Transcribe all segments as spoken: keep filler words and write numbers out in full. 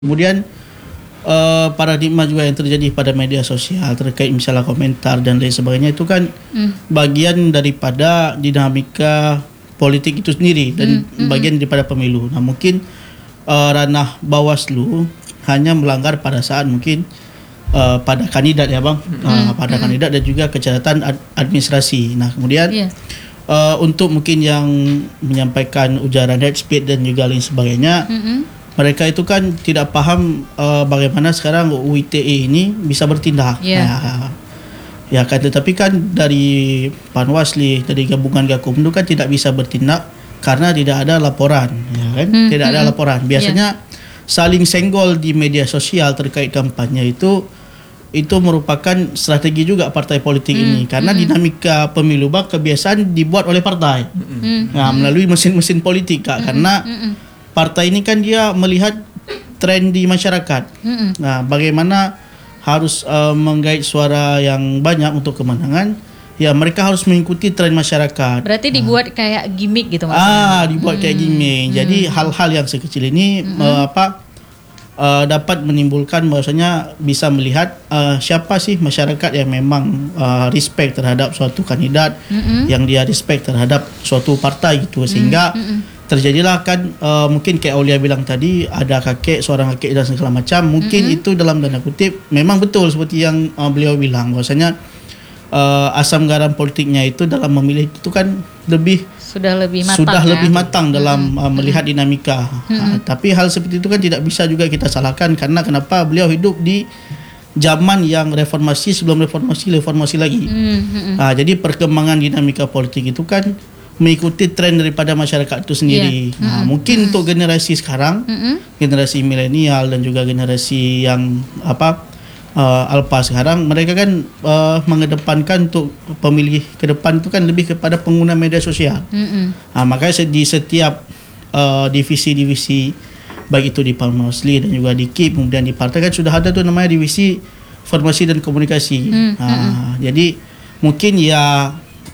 Kemudian uh, paradigma juga yang terjadi pada media sosial terkait misalnya komentar dan lain sebagainya itu kan mm. bagian daripada dinamika politik itu sendiri dan mm. bagian daripada pemilu. Nah mungkin uh, ranah Bawaslu hanya melanggar pada saat mungkin uh, pada kandidat ya bang, mm. uh, pada mm. kandidat dan juga kecacatan ad- administrasi. Nah kemudian yeah. uh, untuk mungkin yang menyampaikan ujaran hate speech dan juga lain sebagainya. Mm-hmm. Mereka itu kan tidak paham uh, bagaimana sekarang U I T E ini bisa bertindak. Yeah. Ya, ya kan, tetapi kan dari Panwasli, dari gabungan Gakumdu kan tidak bisa bertindak karena tidak ada laporan, ya kan? Hmm, tidak hmm, ada laporan. Biasanya yeah. saling senggol di media sosial terkait kampanye itu itu merupakan strategi juga partai politik hmm, ini karena hmm. dinamika pemilu bang kebiasaan dibuat oleh partai. Hmm, nah, melalui mesin-mesin politik kak, hmm, karena hmm, partai ini kan dia melihat tren di masyarakat. Mm-mm. Nah, bagaimana harus uh, menggait suara yang banyak untuk kemenangan? Ya, mereka harus mengikuti tren masyarakat. Berarti dibuat nah. kayak gimmick gitu maksudnya. Ah, dibuat mm. kayak gimmick. Mm. Jadi hal-hal yang sekecil ini mm. uh, apa uh, dapat menimbulkan bahwasanya bisa melihat uh, siapa sih masyarakat yang memang uh, respect terhadap suatu kandidat, mm-mm. yang dia respect terhadap suatu partai gitu sehingga mm-mm. terjadilah kan uh, mungkin kayak Aulia bilang tadi ada kakek, seorang kakek dan segala macam. Mungkin mm-hmm. itu dalam tanda kutip memang betul seperti yang uh, beliau bilang bahwasanya uh, asam garam politiknya itu dalam memilih itu kan lebih sudah lebih matang sudah ya? lebih matang dalam mm-hmm. uh, melihat dinamika. Mm-hmm. Uh, tapi hal seperti itu kan tidak bisa juga kita salahkan karena kenapa beliau hidup di zaman yang reformasi, sebelum reformasi reformasi lagi. Mm-hmm. Uh, jadi perkembangan dinamika politik itu kan mengikuti tren daripada masyarakat itu sendiri. Yeah. Nah, mm-hmm. mungkin mm-hmm. untuk generasi sekarang, mm-hmm. generasi milenial dan juga generasi yang apa uh, alpha sekarang, mereka kan uh, mengedepankan untuk pemilih ke depan itu kan lebih kepada pengguna media sosial. Mm-hmm. Nah, makanya di setiap uh, divisi-divisi baik itu di Panwasli dan juga di K I P kemudian di partai kan sudah ada tuh namanya divisi informasi dan komunikasi. Mm-hmm. Nah, jadi mungkin ya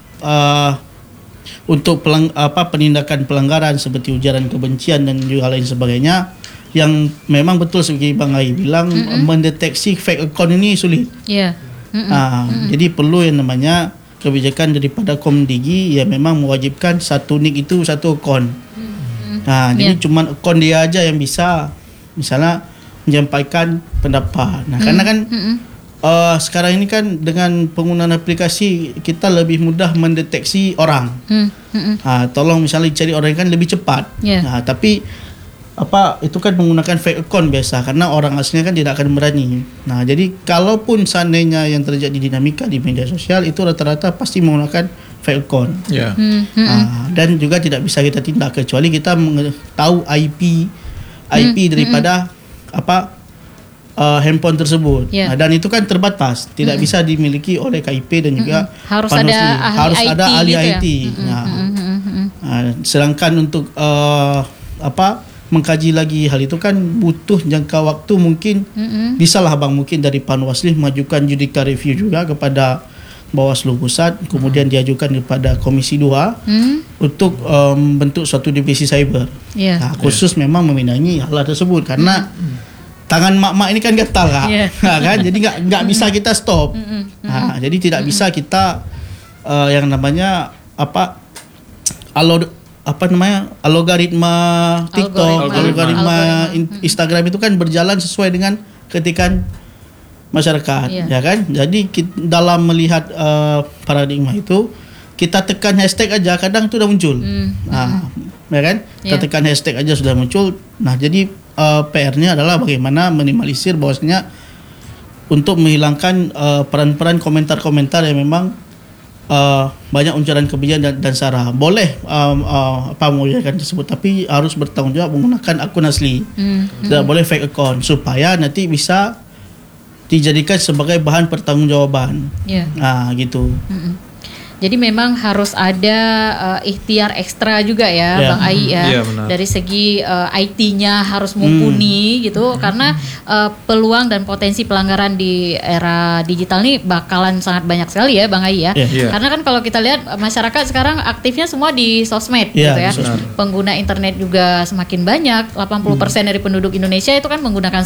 uh, untuk pelang, apa penindakan pelanggaran seperti ujaran kebencian dan juga lain sebagainya yang memang betul seperti Bang Ai bilang mm-hmm. mendeteksi fake account ini sulit. Yeah. Mm-hmm. Nah, mm-hmm. Jadi perlu yang namanya kebijakan daripada Komdigi ya memang mewajibkan satu nik itu satu account. Mm-hmm. Nah, yeah. Jadi cuma account dia aja yang bisa misalnya menyampaikan pendapat. Nah, mm-hmm. karena kan mm-hmm. Uh, sekarang ini kan dengan penggunaan aplikasi kita lebih mudah mendeteksi orang. Hmm. Hmm. Ha, tolong misalnya cari orang kan lebih cepat. Yeah. Ha, tapi apa itu kan menggunakan fake account biasa karena orang aslinya kan tidak akan berani. Nah, jadi kalaupun seandainya yang terjadi dinamika di media sosial itu rata-rata pasti menggunakan fake account. Yeah. Hmm. Ha, dan juga tidak bisa kita tindak kecuali kita menge- tahu I P I P hmm. daripada hmm. apa Uh, handphone tersebut. Yeah. Nah, dan itu kan terbatas, tidak mm-hmm. bisa dimiliki oleh K I P dan juga mm-hmm. harus ada ahli harus I T ada ahli gitu I T. Ya? Nah, mm-hmm. nah, sedangkan untuk uh, apa mengkaji lagi hal itu kan butuh jangka waktu mungkin mm-hmm. bisalah bang mungkin dari Panwasli mengajukan judicial review juga kepada Bawaslu Pusat, kemudian mm-hmm. diajukan kepada Komisi dua mm-hmm. untuk um, bentuk suatu divisi cyber. Yeah. Nah, khusus yeah. memang memenangi hal tersebut karena mm-hmm. tangan mak-mak ini kan gatal kak, yeah. kan? Jadi nggak nggak bisa kita stop. Mm-hmm. Nah, jadi tidak mm-hmm. bisa kita uh, yang namanya apa alo apa namanya algoritma TikTok, algoritma, algoritma algoritma. Instagram itu kan berjalan sesuai dengan ketikan masyarakat, yeah. ya kan? Jadi kita, dalam melihat uh, paradigma itu kita tekan hashtag aja kadang itu udah muncul, mm-hmm. nah, ya kan? Kita yeah. tekan hashtag aja sudah muncul. Nah, jadi Uh, P R-nya adalah bagaimana minimalisir bahwasanya untuk menghilangkan uh, peran-peran komentar-komentar yang memang uh, banyak ujaran kebencian dan, dan sara. Boleh um, uh, apa mengujarkan tersebut, tapi harus bertanggung jawab menggunakan akun asli. Mm-hmm. Tidak boleh fake account supaya nanti bisa dijadikan sebagai bahan pertanggungjawaban. Yeah. Nah, gitu. Mm-hmm. Jadi memang harus ada uh, ikhtiar ekstra juga ya, Ya. Bang Ai ya. Iya, benar. Dari segi uh, I T-nya harus mumpuni gitu, karena uh, peluang dan potensi pelanggaran di era digital ini bakalan sangat banyak sekali ya, Bang Ai ya. Ya. Iya. Karena kan kalau kita lihat uh, masyarakat sekarang aktifnya semua di sosmed Ya, gitu ya. di sosmed. Pengguna internet juga semakin banyak. delapan puluh persen dari penduduk Indonesia itu kan menggunakan